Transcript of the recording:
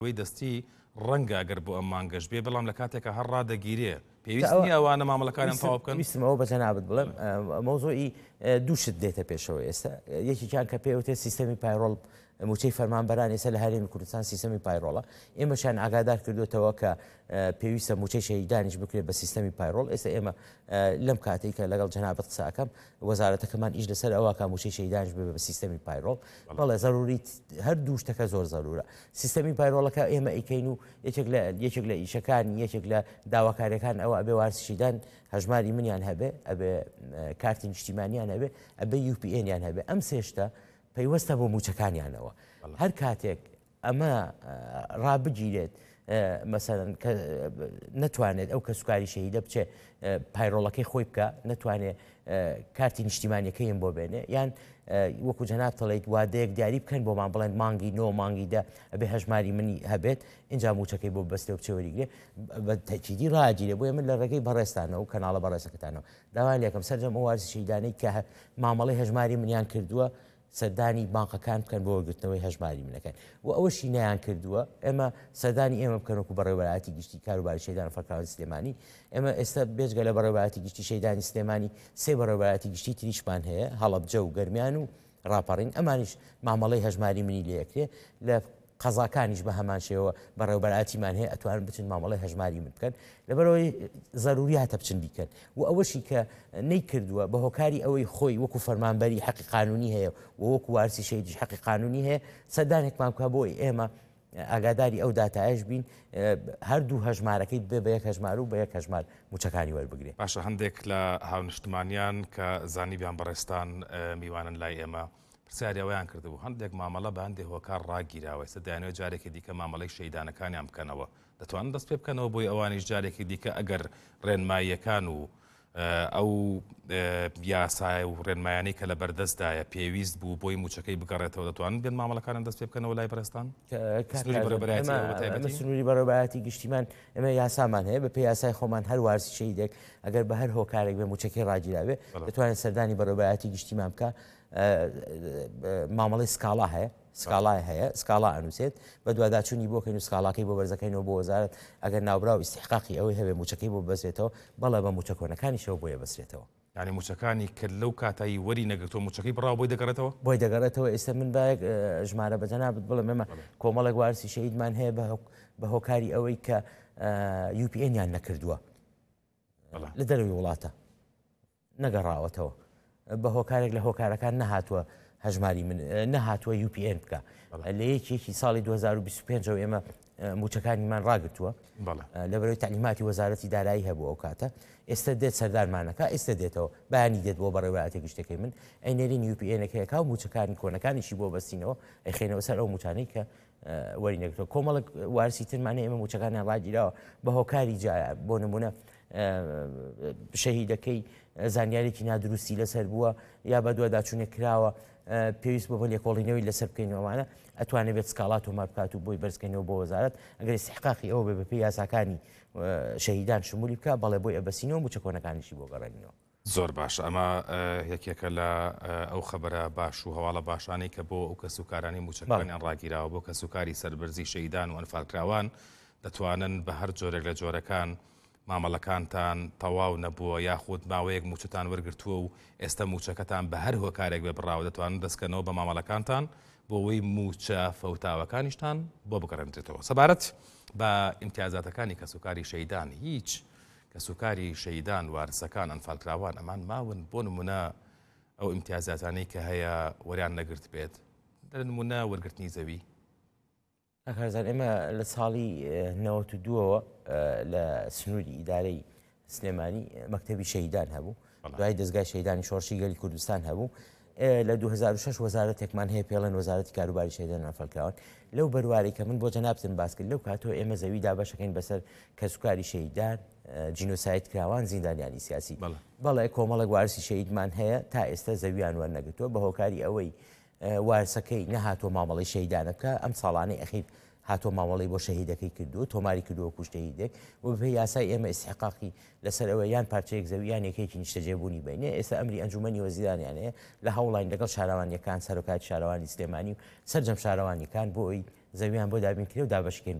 وی دەستی ڕەنگە ئەگەر بۆ ئەم مانگەش بێ بەڵام لە کاتێکە هەر ڕادەگیرێ پێویست نیە ئەوانە مامەڵەکانیان تەواو بکەن. ویستمەوە بە جەنابەت بڵێم مۆزۆی دووشت دێتە پێشەوە ئێستا یەکێکیان کە پێوتێت سیستەمی پایڕۆڵ موچەی فەرمانبەران ئێستا لە هەرێمی کوردستان سیستەمی پایڕۆڵە ئێمەشان ئاگادار کردوێتەوە کە پێویستە موچەی شەهیدانیش بکرێت بە سیستەمی پایڕۆڵ ئێستا ئێمە لەم کاتێک کە لەگەڵ جەنابەت قساکەم وەزارەتەکەمان ئیش لەسەر ئەوە کە موچەی شەهیدانیش بێت بە سیستەمی پایڕۆڵ بەڵێ زەروری هەر دوو شتەکە زۆر زەرورە سیستەمی پایڕۆڵەکە ئێمە ئیکەین و یەکێک لە ئیشەکان یەکێک لە داواکاریەکان ئەوە ئەبێ وارسی شەیدان هەژماری منیان هەبێ ئەبێ کارتی نیشتیمانیان هەبێ ئەبێ UPNیان هەبێ ئەم سێشتە پەیوەستە بۆ موچەکانیانەوە هەر کاتێک ئەمە ڕابگیرێت مەسەرەن نەتوانێت ئەو کە سوکاری شەهیدە بچێ پایڕۆڵەکەی خۆی بکە نەتوانێت کارتی نیشتیمانیەکەیم بۆ بێنێ یان وەکو جەناب دەڵێیت وادەیەک دیاری بکەن بۆمان بڵێن مانگی نۆ مانگی دە ئەبێ هەژماری منی هەبێت اینجا موچەکەی بۆ بەستێ و بچێوەریگرێ بە تەکیدی ڕاگیرێ بۆیە من لە ڕێگەی بەڕێستانەوە و کەناڵە بەڕێستەکەتانەوە داوای لێکم سەرجەم ئەو وارسی شەیدانەی کە مامەڵەی هەژماری منیان کردووە سەردانی بانقەکان بکەن بۆ وەرگرتنەوەی هەژماری منەکەن و ئەوەشی نیان کردووە ئێمە سەردانی ئێمە بکەنەوەکو بەڕێوەبەرایەتی گشتی کاروباری شەیدان فەرکراوی سلێمانی ئێمە ئێستا بێجگە لە بەڕێوەبەرایەتی گشتی شەیدانی سلێمانی سێ بەڕێوەبەرایەتی گشتی تریشمان هەیە هەڵەبجە و گەرمیان و ڕاپەڕین ئەمانیش مامەڵەی هەژماری منی لە یەکرێ لە قەزاکانیش بە هەمان شێوە بەڕێوەبەرایەتیمان هەیە ئەتوانن بچن مامەڵەی هەژماری من بکەن لەبەرەوەی زەروریاتە بچن بیکەن و ئەوەشی کە نەیکردووە بە هۆکاری ئەوەی خۆی وەکو فەرمانبەری حەقی قانونی هەیە و وەکو وارسی شەیدیش حەقی قانونی هەیە سەردانێکمان بکە بۆی ئێمە ئاگاداری ئەو داتایش بین هەردوو هەژمارەکەیت بێ بە یەک هەژمار و بە یەک هەژمار موچەکانی وەربگرێت. باشە هەندێک لە هاونیشتمانیان کە زانیبیان بەڕێستان میوانن لای ئێمە پرسیاریەوەیان کردبوو هەندێک مامەڵە بە هەندێک هۆکار ڕاگیراوە ئێستا دەیانەوە جارێکی دیکە مامەڵەی شەیدانەکانیان بکەنەوە دەتوانن دەست پێ بکەنەوە بۆی ئەوانیش جارێکی دیکە ئەگەر ڕێنماییەکان و ئەو یاسای و ڕێنمایانی کە لە بەردەستدایە پێویست بوو بۆی موچەکەی بگەڕێتەوە دەتوانن بێن مامەڵەکانن دەست پێ بکەنەوە لای بەڕێستان سنووری بەڕێوەبەرایەتی گشتیمان ئێمە یاسامان هەیە بە پێی یاسای خۆمان هەر وارسی شەیدێک ئەگەر بە هەر هۆکارێک بێ موچەکەی ڕاگیراوێ دەتوانێت سەردانی بەڕێوەبەرایەتی گشتیمان بکە مامەڵی سکاڵا هەیە سکاڵای هەیە سکاڵا ئەنووسێت بە دوواداچوونی بۆکەین و سکاڵاکەی بۆ بەرزەکەینەوە بۆ وەزارەت ئەگەر ناوبراو ئیستحقاقی ئەوەی هەبێ موچەکەی بۆ بەسرێتەوە بەڵێ بە موچە کۆنەکانیشەوە بۆیە بەسرێتەوە ینی موچەکانی کە لەو کاتایی وەری نەگرتۆ موچەکەی بڕاو بۆی دەگەڕێتەوە بۆی دەگەڕێتەوە ئێستا من باەک ژمارە بە جەنابەت بڵێم ئێمە کۆمەڵێک وارسی شەیدمان هەیە بە هۆکاری ئەوەی کە UPNیان نەکردووە لە دەروی وڵاتە نەگەڕاوەتەوە بە هۆکارێک لە هۆکارەکان نەهاتووە هەژماری من نەهاتووە UPN بکە لە یەکێکی ساڵی 2025 ئێمە موچەکانیمان ڕاگرتووە لەبەرەوەی تعلیماتی وەزارەتی دارایی هەبوو ئەو کاتە ئێستا دێت سەردارمانەکە ئێستا دێتەوە بەیانی دێت بۆ بەڕێوەبەرایەتی گشتەکەی من ئەینێرین UPNەکەیەکە و موچەکانی کۆنەکانیشی بۆ بەستینەوە ئەیخێنەوە سەر ئەو موچانەی کە وەری نەگرتەوە کۆمەڵک وارسی ترمانە ئێمە موچەکانیان ڕاگیراوە بە هۆکاری جایە بۆ نمونە شەهیدەکەی زانیارێکی نادروستی لەسەر بووە یا بە دوواداچوونێک کراوە پێویست بۆ لێکۆڵینەوەی لەسەر بکەینەوەمانە ئەتوانێت بێت سکاڵات و مابکات و بۆی بەرزکەینەوە بۆ وەزارەت ئەگەر استحقاقی ئەوە بێ بەپێی یاساکانی شەهیدان شمولی بکە بەڵێ بۆی ئەبەسینەوە موچە کۆنەکانیشی بۆ گەڕێنینەوە. زۆر باش ئەمە یەکێکە لە ئەو خەبەرە باش و هەواڵە باشانەی کە بۆ ئەو کەسوکارانی موچەکانیان ڕاگیراوە بۆ کەسوکاری سەربەرزی شەیدان و ئەنفالکراوان دەتوانن بە هەر جۆرێک لە جۆرەکان مامەڵەکانتان تەواو نەبووە یاخود ماوەیەک موچتان وەرگرتووە و ئێستا موچەکەتان بە هەر هۆکارێک بێ بڕاو دەتوانن دەستکەنەوە بە مامەڵەکانتان بۆ ئەوەی موچە فەوتاوەکانیشتان بۆ بگەڕێنرێتەوە. سەبارەت بە ئیمتیازاتەکانی کەسوکاری شەیدان هیچ کەسوکاری شەیدان وارسەکان ئەنفالکراوان ئەمان ماون بۆ نمونە ئەو ئیمتیازاتانەی کە هەیە وەریان نەگرت بێت لە نمونە وەرگرتنی زەوی ئەکارزان ئێمە لە ساڵی 92ەوە لە سنووری ئیدارەی سلێمانی مەکتەبی شەیدان هەبوو دوای دەستگای شەیدانی شۆڕشی گەلی کوردستان هەبوو لە 2006 وەزارەتێکمان هەیە پێڵێن وەزارەتی کاروباری شەیدان ئەنفالکراوان لەو بەروارەی کە من بۆ جەنابتن باس کرد لەو کاتەوە ئێمە زەویدا بەشەکەین بەسەر کەسوکاری شەیدان جینۆسایت کراوان زیندانیانی سیاسی بەڵێ کۆمەڵێک وارسی شەیدمان هەیە تا ئێستا زەویان وەرنەگرتووە بە هۆکاری ئەوەی وارسەکەی نەهاتۆ مامەڵی شەیدانەکە ئەم ساڵانەی ئەخیر هاتۆ مامەڵی بۆ شەهیدەکەی کردو تۆماری کردووە کوشتەهیدێک و بەپێی یاسای ئێمە ئیستحقاقی لەسەر ئەوە یان پارچەیەک زەویان یەکێکی نیشتەجێبوونی بینێ ئێستا ئەمری ئەنجومەنی وەزیرانیانەیە لە هەوڵین لەگەڵ شارەوانیەکان سەرۆکاتی شارەوانی سلێمانی و سەرجەم شارەوانیەکان بۆ ئەوی زەویان بۆ دابینکرێ و دابشکێن